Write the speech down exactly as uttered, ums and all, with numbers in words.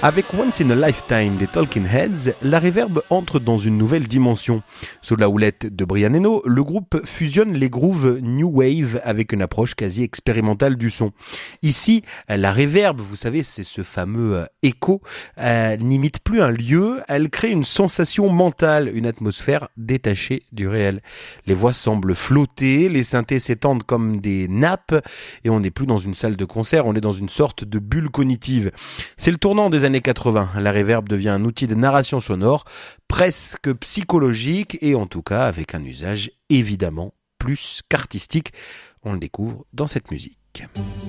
Avec Once in a Lifetime des Talking Heads, la reverb entre dans une nouvelle dimension. Sous la houlette de Brian Eno, le groupe fusionne les grooves New Wave avec une approche quasi expérimentale du son. Ici, la reverb, vous savez, c'est ce fameux écho, elle n'imite plus un lieu, elle crée une sensation mentale, une atmosphère détachée du réel. Les voix semblent flotter, les synthés s'étendent comme des nappes, et on n'est plus dans une salle de concert, on est dans une sorte de bulle cognitive. C'est le tournant des années quatre-vingts. La reverb devient un outil de narration sonore presque psychologique et en tout cas avec un usage évidemment plus qu'artistique. On le découvre dans cette musique.